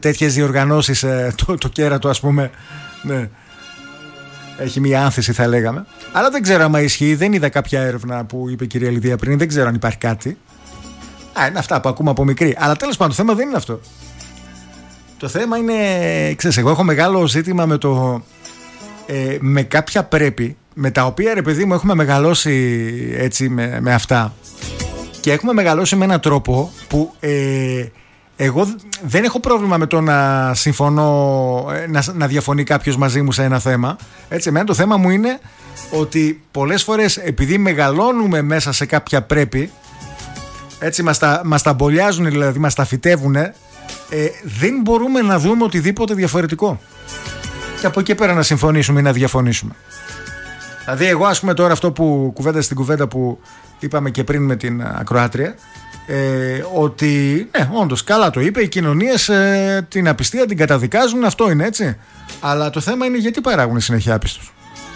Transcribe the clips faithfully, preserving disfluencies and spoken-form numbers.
τέτοιες διοργανώσεις, ε, το, το κέρατο ας πούμε, ναι, έχει μια άνθηση θα λέγαμε. Αλλά δεν ξέρω αν ισχύει, δεν είδα κάποια έρευνα που είπε η κυρία Λιδία πριν, δεν ξέρω αν υπάρχει κάτι. Α, είναι αυτά που ακούμε από μικρή. Αλλά τέλος πάντων το θέμα δεν είναι αυτό. Το θέμα είναι, ξέρεις, εγώ έχω μεγάλο ζήτημα με το ε, με κάποια πρέπει, με τα οποία ρε παιδί μου έχουμε μεγαλώσει έτσι με, με αυτά. Και έχουμε μεγαλώσει με έναν τρόπο που ε, εγώ δεν έχω πρόβλημα με το να συμφωνώ, να, να διαφωνεί κάποιος μαζί μου σε ένα θέμα. Έτσι, εμένα το θέμα μου είναι ότι πολλές φορές επειδή μεγαλώνουμε μέσα σε κάποια πρέπει, έτσι μας τα, μας τα μπολιάζουν, δηλαδή μας τα φυτεύουν, ε, δεν μπορούμε να δούμε οτιδήποτε διαφορετικό. Και από εκεί πέρα να συμφωνήσουμε ή να διαφωνήσουμε. Δηλαδή εγώ ας πούμε τώρα αυτό που κουβέντα στην κουβέντα που είπαμε και πριν με την ακροάτρια, ε, ότι ναι, όντως καλά το είπε, οι κοινωνίες ε, την απιστία την καταδικάζουν, αυτό είναι έτσι. Αλλά το θέμα είναι γιατί παράγουν συνέχεια άπιστους.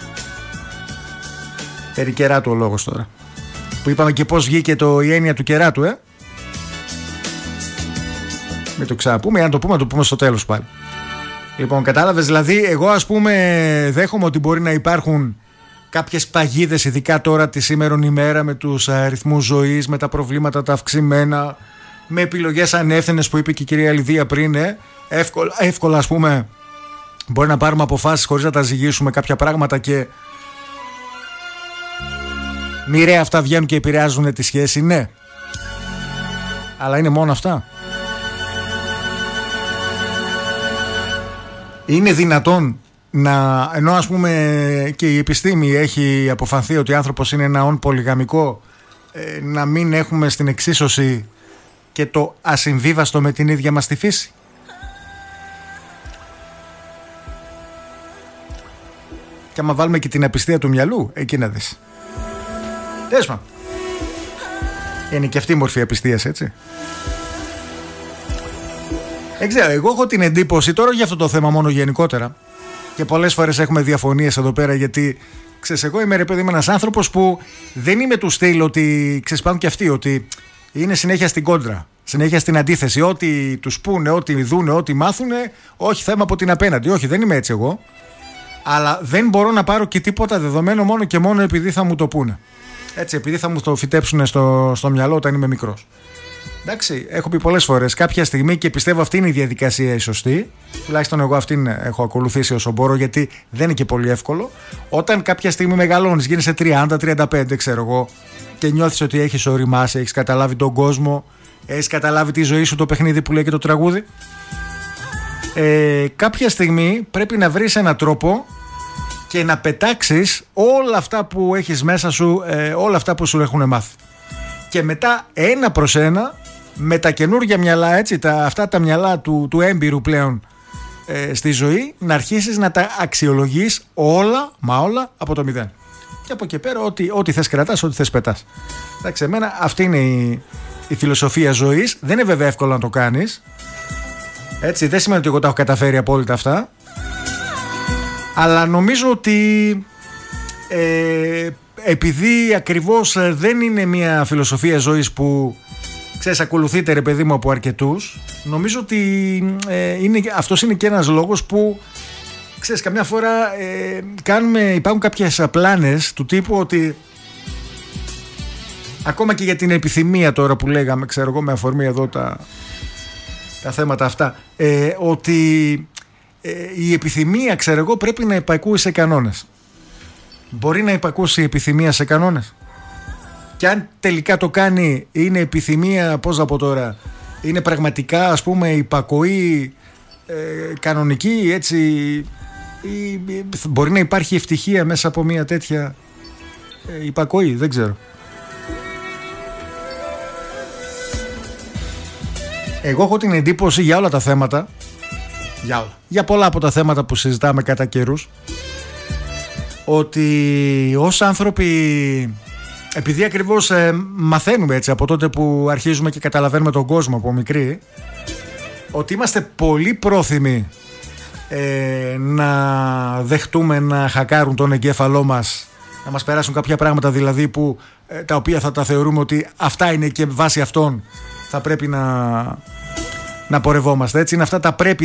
Περί κεράτου ο λόγος τώρα. Που είπαμε και πώς βγήκε το, η έννοια του κεράτου, ε. Μην το ξαναπούμε, αν το πούμε, να το πούμε στο τέλος πάλι. Λοιπόν, κατάλαβες, δηλαδή εγώ ας πούμε δέχομαι ότι μπορεί να υπάρχουν κάποιες παγίδες, ειδικά τώρα τη σήμερον ημέρα, με τους αριθμούς ζωής, με τα προβλήματα τα αυξημένα, με επιλογές ανεύθυνες που είπε και η κυρία Λιδία πριν, ε. εύκολα, εύκολα ας πούμε μπορεί να πάρουμε αποφάσεις χωρίς να τα ζυγίσουμε κάποια πράγματα και μοιραία αυτά βγαίνουν και επηρεάζουν τη σχέση, ναι. Αλλά είναι μόνο αυτά. Είναι δυνατόν να, ενώ ας πούμε και η επιστήμη έχει αποφανθεί ότι ο άνθρωπος είναι ένα όν πολυγαμικό, ε, να μην έχουμε στην εξίσωση και το ασυμβίβαστο με την ίδια μας τη φύση? Και άμα βάλουμε και την απιστία του μυαλού, εκεί να δεις. Τέσμα. Είναι και αυτή η μορφή απιστίας, έτσι. Δεν ξέρω, εγώ έχω την εντύπωση τώρα για αυτό το θέμα μόνο γενικότερα. Και πολλές φορές έχουμε διαφωνίες εδώ πέρα, γιατί ξέρεις, εγώ είμαι ρε παιδί με ένας άνθρωπος που δεν είμαι του στυλ ότι ξέρεις, πάνω και αυτοί ότι είναι συνέχεια στην κόντρα, συνέχεια στην αντίθεση. Ό,τι τους πούνε, ό,τι δούνε, ό,τι μάθουνε, όχι θέμα από την απέναντι. Όχι, δεν είμαι έτσι εγώ. Αλλά δεν μπορώ να πάρω και τίποτα δεδομένο μόνο και μόνο επειδή θα μου το πούνε. Έτσι, επειδή θα μου το φυτέψουν στο, στο μυαλό όταν είμαι μικρός. Εντάξει, έχω πει πολλές φορές κάποια στιγμή και πιστεύω αυτή είναι η διαδικασία η σωστή. Τουλάχιστον εγώ αυτήν έχω ακολουθήσει όσο μπορώ, γιατί δεν είναι και πολύ εύκολο. Όταν κάποια στιγμή μεγαλώνεις, γίνεσαι τριάντα τριάντα πέντε, ξέρω εγώ, και νιώθεις ότι έχεις οριμάσει, έχεις καταλάβει τον κόσμο, έχεις καταλάβει τη ζωή σου, το παιχνίδι που λέει και το τραγούδι. Ε, κάποια στιγμή πρέπει να βρεις έναν τρόπο και να πετάξεις όλα αυτά που έχεις μέσα σου, ε, όλα αυτά που σου έχουν μάθει. Και μετά ένα προς ένα, με τα καινούργια μυαλά, έτσι, τα, αυτά τα μυαλά του, του έμπειρου πλέον ε, στη ζωή, να αρχίσεις να τα αξιολογείς όλα, μα όλα από το μηδέν. Και από εκεί πέρα ό,τι, ό,τι θες κρατάς, ό,τι θες πετάς. Εντάξει, εμένα αυτή είναι η, η φιλοσοφία ζωής. Δεν είναι βέβαια εύκολο να το κάνεις. Έτσι, δεν σημαίνει ότι εγώ τα έχω καταφέρει απόλυτα αυτά. Αλλά νομίζω ότι ε, επειδή ακριβώς δεν είναι μια φιλοσοφία ζωής που ξέρεις ακολουθείται ρε παιδί μου από αρκετούς, νομίζω ότι ε, είναι, αυτός είναι και ένας λόγος που ξέρεις καμιά φορά ε, κάνουμε, υπάρχουν κάποιες πλάνες του τύπου ότι ακόμα και για την επιθυμία τώρα που λέγαμε, ξέρω εγώ με αφορμή εδώ τα, τα θέματα αυτά, ε, ότι ε, η επιθυμία ξέρω εγώ πρέπει να υπακούει σε κανόνες. Μπορεί να υπακούσει η επιθυμία σε κανόνες? Και αν τελικά το κάνει, είναι επιθυμία, πώς να πω τώρα, είναι πραγματικά ας πούμε υπακοή ε, κανονική, έτσι, ή, μπορεί να υπάρχει ευτυχία μέσα από μια τέτοια ε, υπακοή, δεν ξέρω. Εγώ έχω την εντύπωση για όλα τα θέματα, για όλα, για πολλά από τα θέματα που συζητάμε κατά καιρούς, ότι ως άνθρωποι, επειδή ακριβώς ε, μαθαίνουμε έτσι από τότε που αρχίζουμε και καταλαβαίνουμε τον κόσμο από μικροί, ότι είμαστε πολύ πρόθυμοι ε, να δεχτούμε να χακάρουν τον εγκέφαλό μας, να μας περάσουν κάποια πράγματα δηλαδή που, ε, τα οποία θα τα θεωρούμε ότι αυτά είναι και βάσει αυτών θα πρέπει να, να πορευόμαστε. Έτσι είναι αυτά τα πρέπει